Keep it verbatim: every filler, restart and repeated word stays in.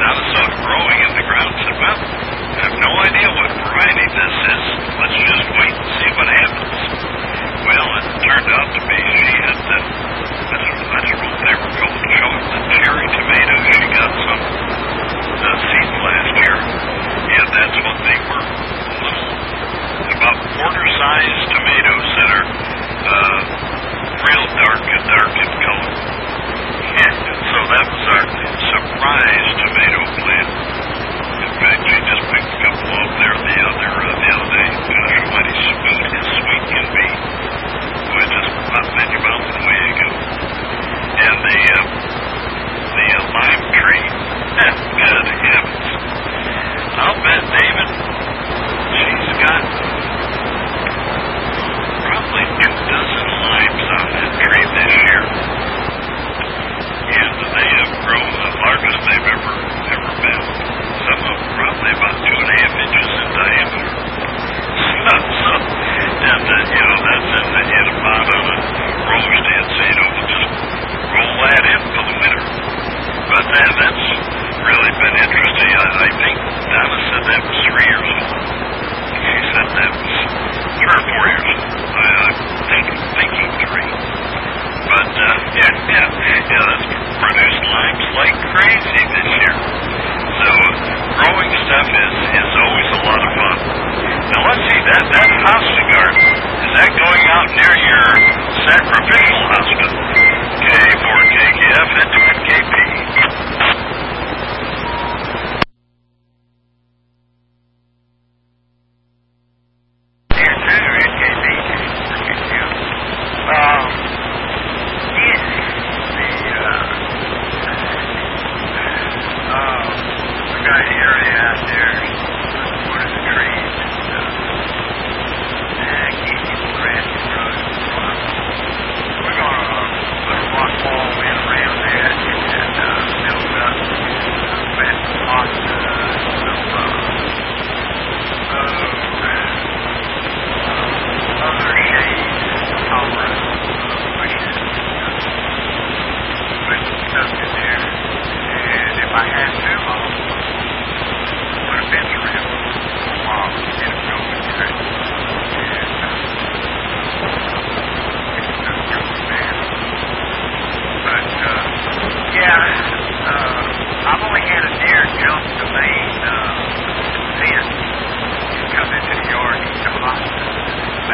Now I saw it growing in the ground. Said, well, I have no idea what variety this is. Let's just wait and see what happens. Well, it turned out to be she had the, I don't, I don't know if they were called chocolate cherry tomatoes. She got some uh, seeds last year, and that's what they were. Little, about quarter-sized tomatoes that are uh, real dark and dark in color. And so that was our surprise tomato plant. In fact, she just picked a couple up there the other uh, the other day. Gosh, almighty sweet as sweet can be. Boy, just about in your mouth and away you go. And the uh, the uh, lime tree, good heavens! I'll bet David, she's got probably two dozen limes on that tree this year. And they have grown the largest they've ever ever been. Some of them probably about two and a half inches in diameter. So, so and uh, you know, that's in, the, in a pot on a roller stand, so you know, we'll just roll that in for the winter. But uh, that's really been interesting. I, I think Donna said that was three years old. She said that was three or four years old. I, I'm thinking, thinking three. But, uh, yeah, yeah, yeah, that's produced limes like crazy this year. So, uh, growing stuff is, is always a lot of fun. Now, let's see, that, that hosta garden, is that going out near your sacrificial hosta? K for K K F and K P. Here, too, N K P. Um... Come into the yard, he's come off.